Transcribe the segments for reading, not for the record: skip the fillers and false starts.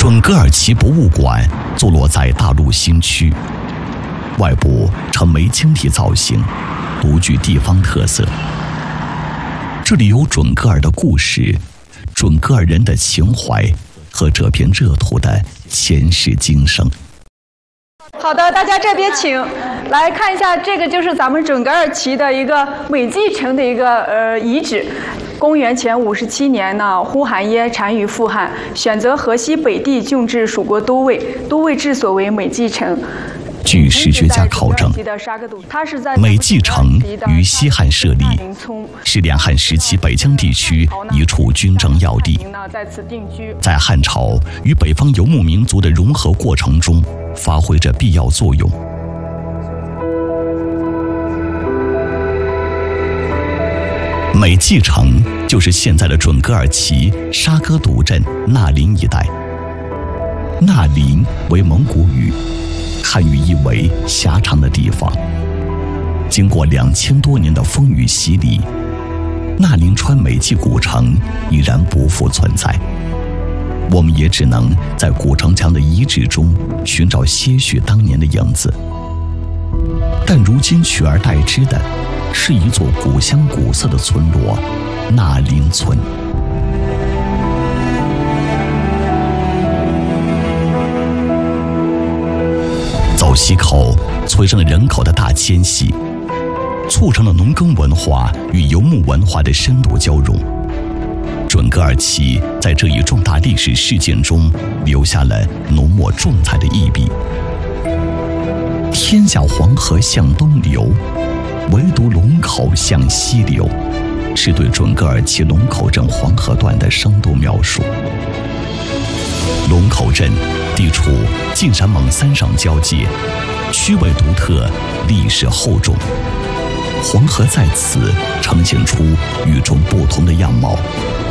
准噶尔旗博物馆坐落在大陆新区，外部呈煤晶体造型，独具地方特色。这里有准噶尔的故事，准噶尔人的情怀和这片热土的前世今生。 好的，大家这边请来看一下，这个就是咱们准噶尔旗的一个美济城的一个遗址。公元前57年呢，呼韩耶单于复汉，选择河西北地郡治属国都尉，都尉治所为美济城。 据史学家考证，美济城于西汉设立，是两汉时期北疆地区一处军政要地。在汉朝与北方游牧民族的融合过程中，发挥着必要作用。美济城就是现在的准噶尔旗沙哥赌镇纳林一带。纳林为蒙古语，汉语意为狭长的地方。经过2000多年的风雨洗礼，纳林川美济古城已然不复存在。我们也只能在古城墙的遗址中寻找些许当年的影子，但如今取而代之的是一座古香古色的村落——纳林村。走西口催生了人口的大迁徙，促成了农耕文化与游牧文化的深度交融。准噶尔旗在这一重大历史事件中留下了浓墨重彩的一笔。天下黄河向东流，唯独龙口向西流，是对准噶尔旗龙口镇黄河段的生动描述。龙口镇地处晋陕蒙三省交界，区位独特，历史厚重。黄河在此呈现出与众不同的样貌。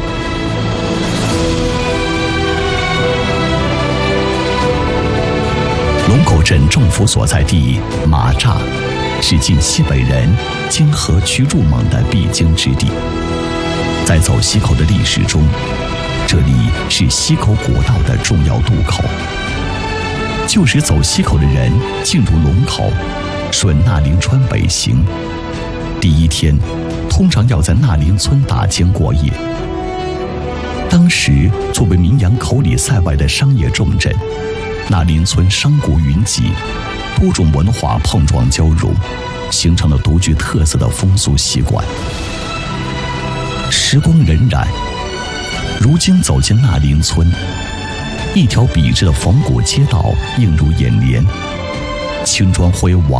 龙口镇政府所在地马栅是晋西北人经河渠入蒙的必经之地。在走西口的历史中，这里是西口古道的重要渡口。旧时走西口的人进入龙口，顺纳林川北行，第一天通常要在纳林村打尖过夜。当时作为名扬口里塞外的商业重镇，纳林村商贾云集，多种文化碰撞交融，形成了独具特色的风俗习惯。时光荏苒，如今走进纳林村，一条笔直的仿古街道映入眼帘，青砖灰瓦